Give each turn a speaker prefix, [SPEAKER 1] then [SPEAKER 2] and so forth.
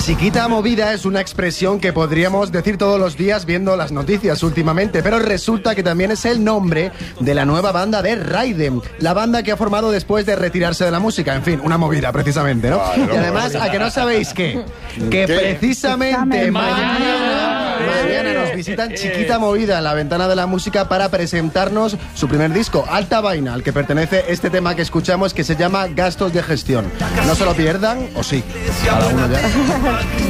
[SPEAKER 1] Chiquita movida es una expresión que podríamos decir todos los días viendo las noticias últimamente, pero resulta que también es el nombre de la nueva banda de Raiden, la banda que ha formado después de retirarse de la música. En fin, una movida precisamente, ¿no? Vale, y además, ¿a que no sabéis qué? Que precisamente mañana nos visitan Chiquita Movida en la Ventana de la Música para presentarnos su primer disco, Alta Vaina, al que pertenece este tema que escuchamos que se llama Gastos de Gestión. No se lo pierdan, o sí. Cada uno ya.